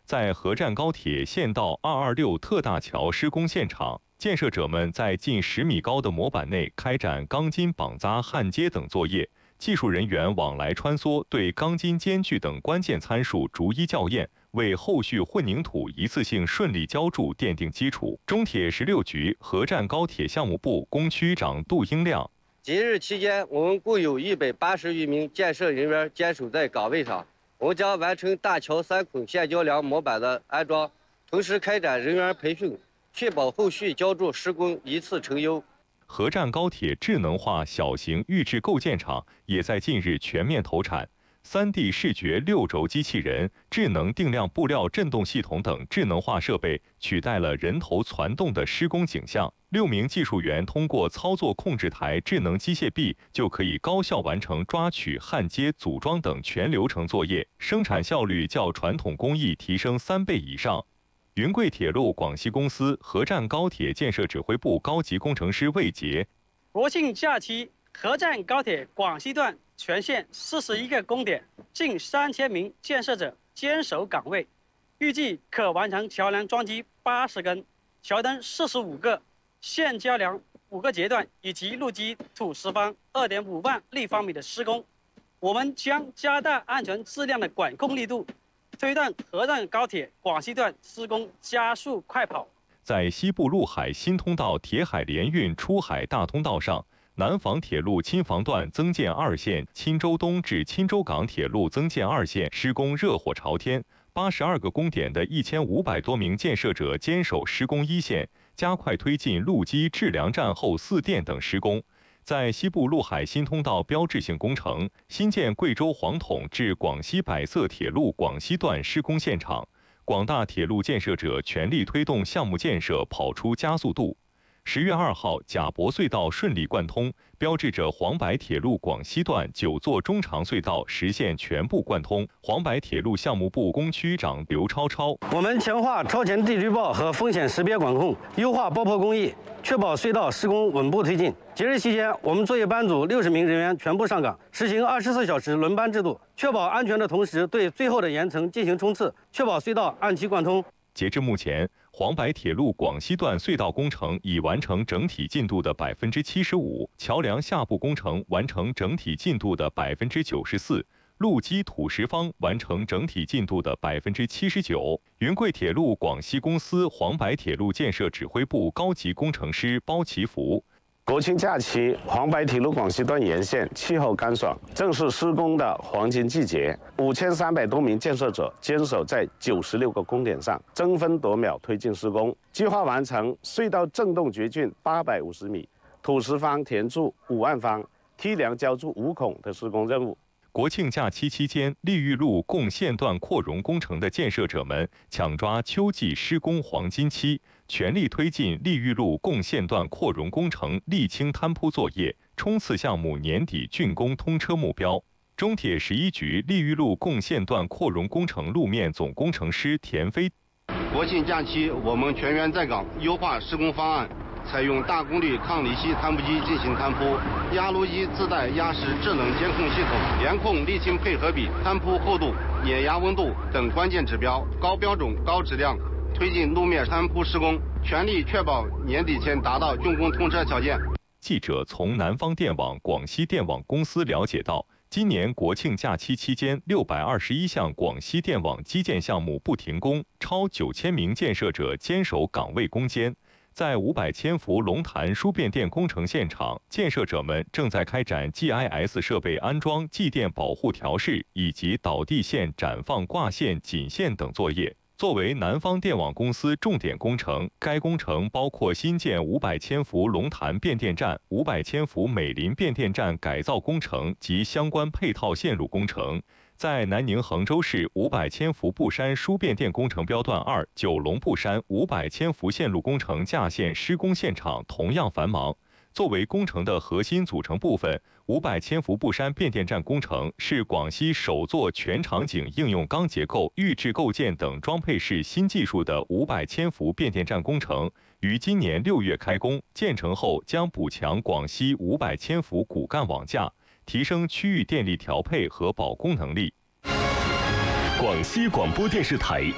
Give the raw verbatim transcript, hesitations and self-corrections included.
在河站高铁县道二二六特大桥施工现场，建设者们在近十米高的模板内开展钢筋绑扎、焊接等作业，技术人员往来穿梭，对钢筋间距等关键参数逐一校验，为后续混凝土一次性顺利浇筑奠定基础。中铁十六局河站高铁项目部工区长杜英亮。 今日期间，我们共有一百八十余名建设人员坚守在岗位上，我们将完成大桥三孔现浇梁模板的安装，同时开展人员培训，确保后续浇筑施工一次成优。 河站高铁智能化小型预制构件厂也在近日全面投产。三 D 视觉六轴机器人、智能定量布料振动系统等智能化设备取代了人头攒动的施工景象。六名技术员通过操作控制台智能机械臂，就可以高效完成抓取、焊接、组装等全流程作业，生产效率较传统工艺提升三倍以上。云贵铁路广西公司河站高铁建设指挥部高级工程师魏杰： 国庆假期，河站高铁广西段全线四十一个工点，近三千名建设者坚守岗位，预计可完成桥梁装机八十根、桥墩四十五个、现浇梁五个阶段以及路基土石方二点五万立方米的施工。我们将加大安全质量的管控力度，推动河站高铁广西段施工加速快跑。 在西部陆海新通道铁海联运出海大通道上，南防铁路钦房段增建二线、钦州东至钦州港铁路增建二线施工热火朝天，八十二个工点的一千五百多名建设者坚守施工一线，加快推进路基、制梁站后四电等施工。在西部陆海新通道标志性工程新建贵州黄统至广西百色铁路广西段施工现场，广大铁路建设者全力推动项目建设跑出加速度。十月二号，贾博隧道顺利贯通，标志着黄白铁路广西段九座中长隧道实现全部贯通。黄白铁路项目部工区长刘超超： 我们强化超前地区报和风险识别管控，优化爆破工艺，确保隧道施工稳步推进。节日期间，我们作业班组六十名人员全部上岗，实行二十四小时轮班制度，确保安全的同时，对最后的岩层进行冲刺，确保隧道按期贯通。 截至目前，黄白铁路广西段隧道工程已完成整体进度的百分之七十五，桥梁下部工程完成整体进度的百分之九十四，路基土石方完成整体进度的百分之七十九。云贵铁路广西公司黄白铁路建设指挥部高级工程师包其福： 国庆假期，黄白铁路广西段沿线气候干爽，正是施工的黄金季节。五千三百多名建设者坚守在九十六个工点上，争分夺秒推进施工，计划完成隧道震动掘浚八百五十米、土石方填筑五万方、梯梁浇筑五孔的施工任务。 国庆假期期间，利裕路共线段扩容工程的建设者们抢抓秋季施工黄金期，全力推进利裕路共线段扩容工程沥青摊铺作业，冲刺项目年底竣工通车目标。中铁十一局利裕路共线段扩容工程路面总工程师田飞： 国庆假期，我们全员在岗，优化施工方案。采用大功率抗离析摊铺机进行摊铺，压路机自带压实智能监控系统，联控沥青配合比、摊铺厚度、碾压温度等关键指标，高标准、高质量推进路面摊铺施工，全力确保年底前达到竣工通车条件。 记者从南方电网广西电网公司了解到，今年国庆假期期间，六百二十一项广西电网基建项目不停工，超九千名建设者坚守岗位攻坚。在五百千伏龙潭输变电工程现场，建设者们正在开展 G I S 设备安装、继电保护调试以及导地线展放、挂线、紧线等作业。作为南方电网公司重点工程，该工程包括新建五百千伏龙潭变电站、五百千伏美林变电站改造工程及相关配套线路工程。在南宁衡州市五百千伏布山输变电工程标段二九龙布山五百千伏线路工程架线施工现场同样繁忙。作为工程的核心组成部分，五百千伏布山变电站工程是广西首座全场景应用钢结构、预制构件等装配式新技术的五百千伏变电站工程，于今年六月开工，建成后将补强广西五百千伏骨干网架，提升区域电力调配和保供能力。 广西广播电视台